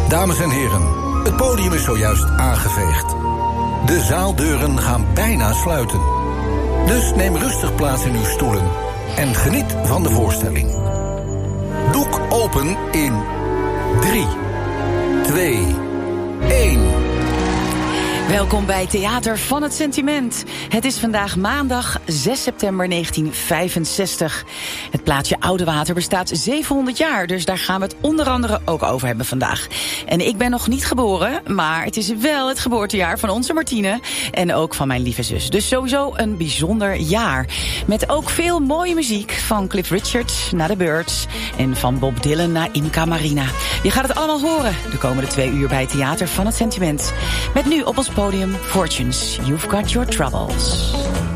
Dames en heren, het podium is zojuist aangeveegd. De zaaldeuren gaan bijna sluiten. Dus neem rustig plaats in uw stoelen en geniet van de voorstelling. Doek open in 3, 2, 1... Welkom bij Theater van het Sentiment. Het is vandaag maandag 6 september 1965. Het plaatsje Oudewater bestaat 700 jaar, dus daar gaan we het onder andere ook over hebben vandaag. En ik ben nog niet geboren, maar het is wel het geboortejaar van onze Martine en ook van mijn lieve zus. Dus sowieso een bijzonder jaar. Met ook veel mooie muziek, van Cliff Richard naar The Byrds en van Bob Dylan naar Imca Marina. Je gaat het allemaal horen de komende 2 uur bij Theater van het Sentiment. Met nu op ons podium Fortunes, You've Got Your Troubles.